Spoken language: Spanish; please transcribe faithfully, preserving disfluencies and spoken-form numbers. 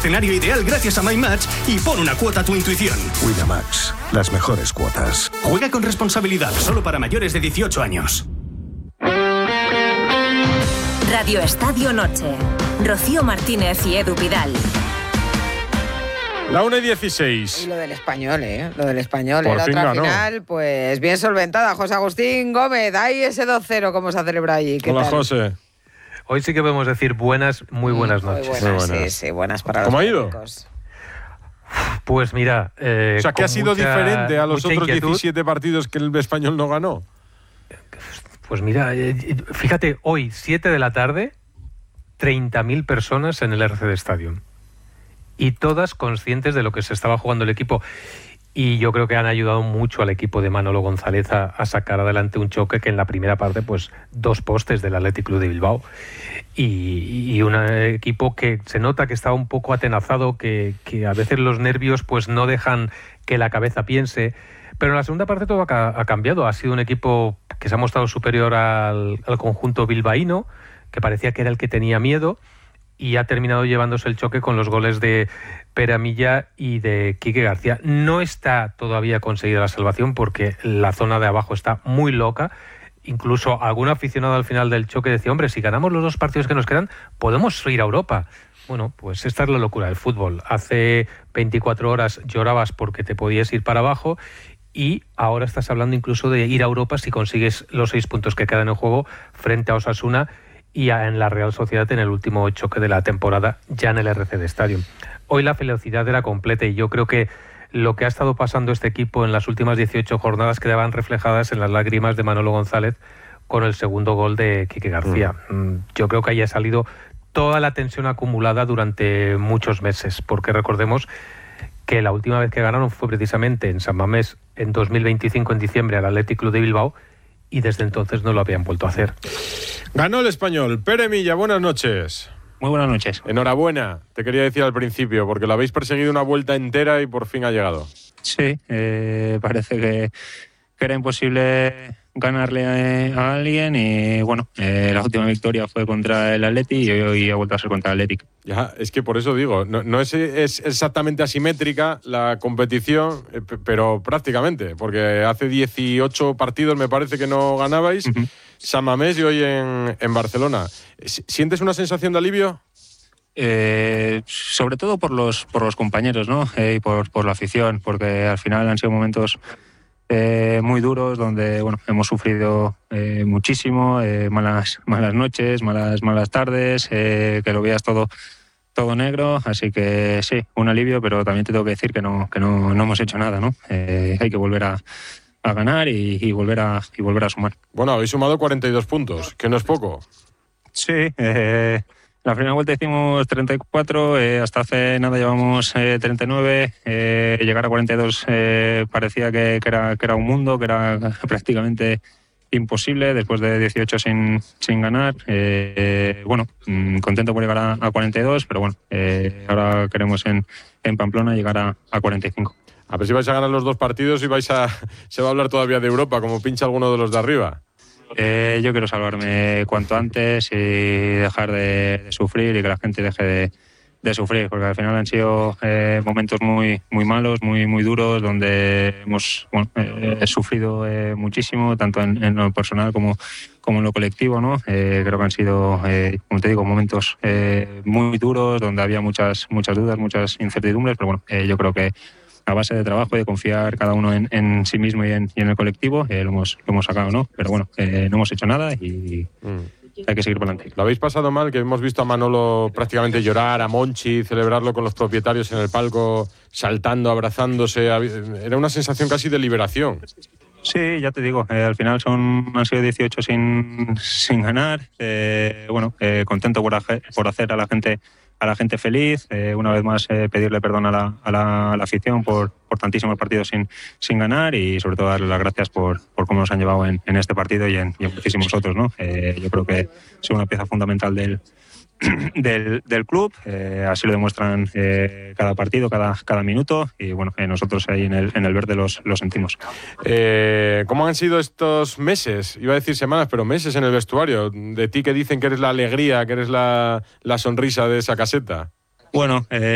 escenario ideal gracias a MyMatch y pon una cuota a tu intuición. Winamax, las mejores cuotas. Juega con responsabilidad, solo para mayores de dieciocho años. Radio Estadio Noche. Rocío Martínez y Edu Pidal. La una y dieciséis. Y lo del Español, ¿eh? Lo del Español, Por la fin otra ganó. final, pues bien solventada. José Agustín Gómez, ahí ese dos cero, ¿cómo se celebra allí? ¿Qué Hola, tal? José. Hoy sí que podemos decir buenas, muy buenas Muy noches. buenas, Muy buenas. sí, sí, buenas para los ¿Cómo ha ido? técnicos. Pues mira... Eh, O sea, que con ha sido mucha- diferente a los mucha otros inquietud. diecisiete partidos que el Español no ganó. Pues mira, eh, fíjate, hoy, siete de la tarde, treinta mil personas en el R C D Stadium. Y todas conscientes de lo que se estaba jugando el equipo. Y yo creo que han ayudado mucho al equipo de Manolo González a, a sacar adelante un choque que en la primera parte, pues, dos postes del Athletic Club de Bilbao. Y, y un equipo que se nota que estaba un poco atenazado, que, que a veces los nervios pues no dejan que la cabeza piense. Pero en la segunda parte todo ha, ca- ha cambiado. Ha sido un equipo que se ha mostrado superior al, al conjunto bilbaíno, que parecía que era el que tenía miedo, y ha terminado llevándose el choque con los goles de Pere Amilla y de Quique García. No está todavía conseguida la salvación porque la zona de abajo está muy loca. Incluso algún aficionado al final del choque decía, hombre, si ganamos los dos partidos que nos quedan, podemos ir a Europa. Bueno, pues esta es la locura del fútbol. Hace veinticuatro horas llorabas porque te podías ir para abajo y ahora estás hablando incluso de ir a Europa si consigues los seis puntos que quedan en juego frente a Osasuna y a, en la Real Sociedad en el último choque de la temporada, ya en el R C D Stadium. Hoy la felicidad era completa y yo creo que lo que ha estado pasando este equipo en las últimas dieciocho jornadas quedaban reflejadas en las lágrimas de Manolo González con el segundo gol de Quique García. Mm. Yo creo que ahí ha salido toda la tensión acumulada durante muchos meses, porque recordemos que la última vez que ganaron fue precisamente en San Mamés en dos mil veinticinco, en diciembre, al Athletic Club de Bilbao, y desde entonces no lo habían vuelto a hacer. Ganó el Español. Pere Milla, buenas noches. Muy buenas noches. Enhorabuena, te quería decir al principio, porque lo habéis perseguido una vuelta entera y por fin ha llegado. Sí, eh, parece que, que era imposible ganarle a, a alguien y bueno, eh, la última victoria fue contra el Atleti y hoy ha vuelto a ser contra el Athletic. Ya, es que por eso digo, no, no es, es exactamente asimétrica la competición, eh, p- pero prácticamente, porque hace dieciocho partidos me parece que no ganabais, Uh-huh. San Mamés y hoy en, en Barcelona. ¿Sientes una sensación de alivio? Eh, sobre todo por los por los compañeros, ¿no? Eh, y por, por la afición, porque al final han sido momentos eh, muy duros donde bueno hemos sufrido eh, muchísimo, eh, malas malas noches, malas malas tardes, eh, que lo veas todo todo negro, así que sí, un alivio, pero también te tengo que decir que no que no, no hemos hecho nada, ¿no? Eh, hay que volver a, a ganar y, y volver a y volver a sumar. Bueno, habéis sumado cuarenta y dos puntos, que no es poco. Sí, eh, la primera vuelta hicimos treinta y cuatro, eh, hasta hace nada llevamos eh, treinta y nueve, eh, llegar a cuarenta y dos eh, parecía que, que, era, que era un mundo, que era prácticamente imposible después de dieciocho sin, sin ganar. Eh, eh, bueno, mmm, contento por llegar a, a cuarenta y dos, pero bueno, eh, ahora queremos en, en Pamplona llegar a, a cuarenta y cinco. A ver si vais a ganar los dos partidos y vais a se va a hablar todavía de Europa, como pincha alguno de los de arriba. Eh, yo quiero salvarme cuanto antes y dejar de, de sufrir y que la gente deje de, de sufrir, porque al final han sido eh, momentos muy muy malos, muy muy duros, donde hemos bueno, eh, sufrido eh, muchísimo, tanto en, en lo personal como, como en lo colectivo, ¿no? Eh, creo que han sido, eh, como te digo, momentos eh, muy duros, donde había muchas muchas dudas, muchas incertidumbres, pero bueno, eh, yo creo que a base de trabajo y de confiar cada uno en, en sí mismo y en, y en el colectivo, eh, lo, hemos, lo hemos sacado, ¿no? Pero bueno, eh, no hemos hecho nada y mm. hay que seguir para adelante. ¿Lo habéis pasado mal? Que hemos visto a Manolo prácticamente llorar, a Monchi celebrarlo con los propietarios en el palco, saltando, abrazándose. Era una sensación casi de liberación. Sí, ya te digo, eh, al final son han sido dieciocho sin, sin ganar. Eh, bueno, eh, contento por, hacer, por hacer a la gente a la gente feliz, eh, una vez más eh, pedirle perdón a la, a la, a la afición por, por tantísimos partidos sin, sin ganar y sobre todo darle las gracias por, por cómo nos han llevado en, en este partido y en, y en muchísimos otros, ¿no? Eh, yo creo que es una pieza fundamental del, del, del club, eh, así lo demuestran eh, cada partido, cada, cada minuto y bueno, eh, nosotros ahí en el, en el verde los, los sentimos. Eh, ¿Cómo han sido estos meses? Iba a decir semanas, pero meses en el vestuario. De ti que dicen que eres la alegría, que eres la, la sonrisa de esa caseta. Bueno, eh,